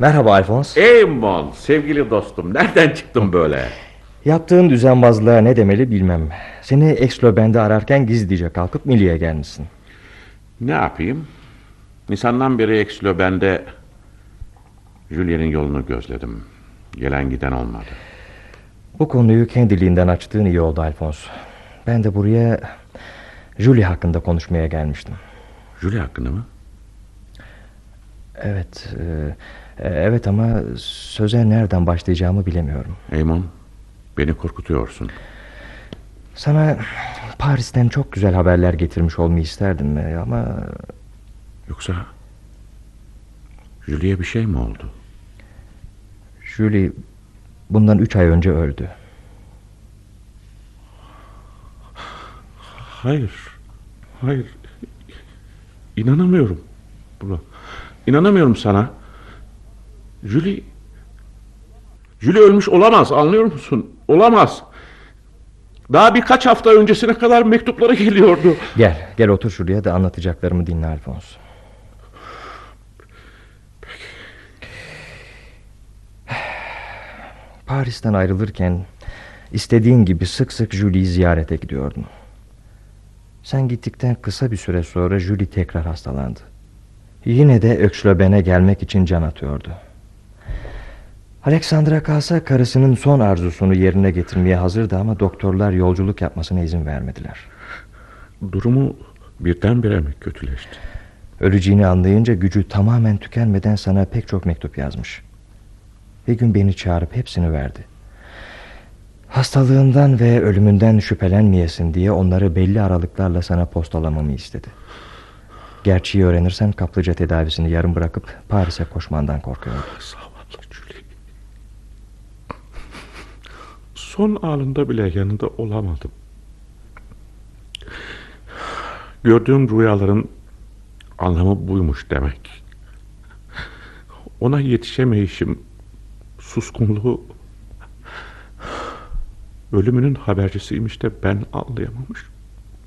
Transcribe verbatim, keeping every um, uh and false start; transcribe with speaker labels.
Speaker 1: Merhaba Alphonse.
Speaker 2: Eamon, sevgili dostum, nereden çıktın böyle?
Speaker 1: Yaptığın düzenbazlığa ne demeli bilmem. Seni Aix-les-Bains ararken gizlice kalkıp Milli'ye gelmişsin.
Speaker 2: Ne yapayım? Nisan'dan beri Aix-les-Bain'de Julie'nin yolunu gözledim. Gelen giden olmadı.
Speaker 1: Bu konuyu kendiliğinden açtığın iyi oldu Alphonse. Ben de buraya Julie hakkında konuşmaya gelmiştim.
Speaker 2: Julie hakkında mı?
Speaker 1: Evet, e, evet ama söze nereden başlayacağımı bilemiyorum.
Speaker 2: Eamon, beni korkutuyorsun.
Speaker 1: Sana Paris'ten çok güzel haberler getirmiş olmayı isterdim ama...
Speaker 2: Yoksa Julie'ye bir şey mi oldu?
Speaker 1: Julie bundan üç ay önce öldü.
Speaker 2: Hayır, hayır. İnanamıyorum buna. İnanamıyorum sana. Julie... Julie ölmüş olamaz, anlıyor musun? Olamaz. Daha birkaç hafta öncesine kadar mektupları geliyordu.
Speaker 1: Gel, gel otur şuraya da anlatacaklarımı dinle Alphonse. Paris'ten ayrılırken istediğin gibi sık sık Julie'yi ziyarete gidiyordun. Sen gittikten kısa bir süre sonra Julie tekrar hastalandı. Yine de Aix-les-Bain'e gelmek için can atıyordu. Alexandra kalsa karısının son arzusunu yerine getirmeye hazırdı ama doktorlar yolculuk yapmasına izin vermediler.
Speaker 2: Durumu birdenbire mi kötüleşti?
Speaker 1: Öleceğini anlayınca gücü tamamen tükenmeden sana pek çok mektup yazmış. Bir gün beni çağırıp hepsini verdi. Hastalığından ve ölümünden şüphelenmeyesin diye onları belli aralıklarla sana postalamamı istedi. Gerçeği öğrenirsen kaplıca tedavisini yarım bırakıp Paris'e koşmandan korkuyordu.
Speaker 2: Zavallı Julie. Son anında bile yanında olamadım. Gördüğüm rüyaların anlamı buymuş demek. Ona yetişemeyişim, suskunluğu, ölümünün habercisiymiş de ben anlayamamışım.